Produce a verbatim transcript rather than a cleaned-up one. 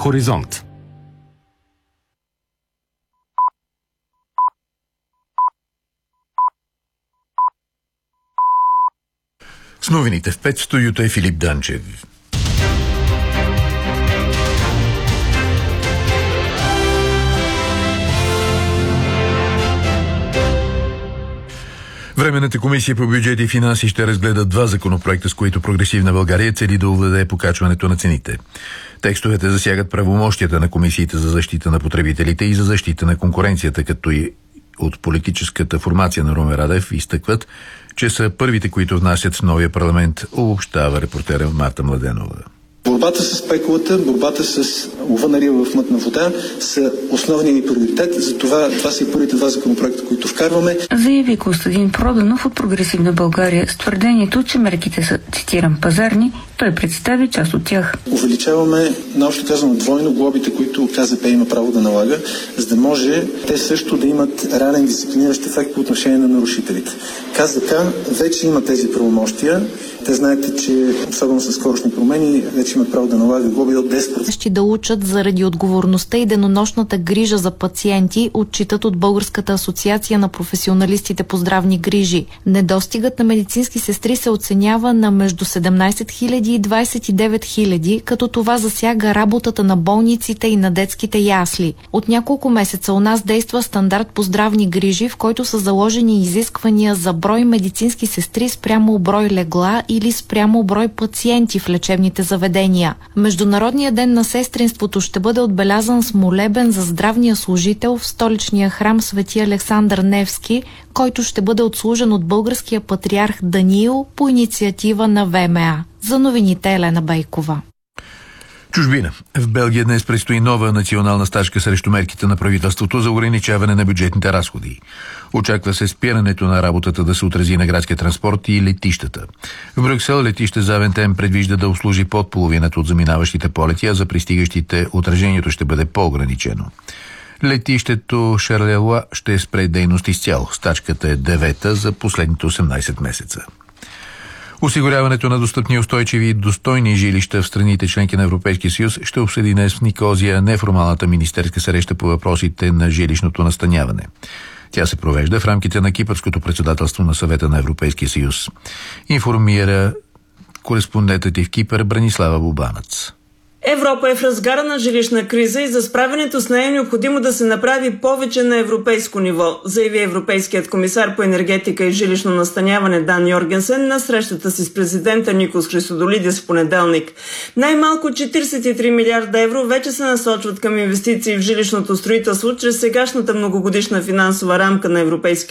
Хоризонт. С новините в пет студиото е Филип Данчев. Временната комисия по бюджет и финанси ще разгледа два законопроекта, с които Прогресивна България цели да овладее покачването на цените. Текстовете засягат правомощията на комисиите за защита на потребителите и за защита на конкуренцията, като и от политическата формация на Румен Радев изтъкват, че са първите, които внасят в новия парламент, обобщава репортера Марта Младенова. Борбата с спекулата, борбата с лова на риба в мътна вода са основният ни приоритет. Затова това са и първите два законопроекта, които вкарваме. Заяви Костадин Проданов от Прогресивна България с твърдението, че мерките са, цитирам, пазарни. Той представи част от тях. Увеличаваме, наобщо казано, двойно глобите, които КЗП има право да налага, за да може те също да имат реален дисциплиниращ ефект по отношение на нарушителите. КЗК вече има тези правомощия. Те знаете, че особено с скорошни промени вече имат право да налага глоби от десет процента. Ще да учат заради отговорността и денонощната грижа за пациенти, отчитат от Българската асоциация на професионалистите по здравни грижи. Недостигът на медицински сестри се оценява на между седемнайсет хиляди и двайсет и девет хиляди, като това засяга работата на болниците и на детските ясли. От няколко месеца у нас действа стандарт по здравни грижи, в който са заложени изисквания за брой медицински сестри спрямо брой легла или спрямо брой пациенти в лечебните заведения. Международният ден на сестринството ще бъде отбелязан с молебен за здравния служител в столичния храм Свети Александър Невски, който ще бъде отслужен от българския патриарх Даниил по инициатива на ВМА. За новините Елена Бейкова. Чужбина. В Белгия днес предстои нова национална стачка срещу мерките на правителството за ограничаване на бюджетните разходи. Очаква се спирането на работата да се отрази на градския транспорт и летищата. В Брюксел летище Завентем предвижда да обслужи под половината от заминаващите полети, а за пристигащите отражението ще бъде по-ограничено. Летището Шарлеруа ще спре дейност изцяло. Стачката е девета за последните осемнайсет месеца. Осигуряването на достъпни, устойчиви и достойни жилища в страните членки на Европейския съюз ще обсъди днес в Никозия неформалната министерска среща по въпросите на жилищното настаняване. Тя се провежда в рамките на кипърското председателство на Съвета на Европейския съюз. Информира кореспондентът и в Кипър Бранислава Бубанец. Европа е в разгара на жилищна криза и за справянето с нея е необходимо да се направи повече на европейско ниво, заяви европейският комисар по енергетика и жилищно настаняване Дан Йоргенсен на срещата си с президента Никос Христодолидис в понеделник. Най-малко четирийсет и три милиарда евро вече се насочват към инвестиции в жилищното строителство чрез сегашната многогодишна финансова рамка на Европейския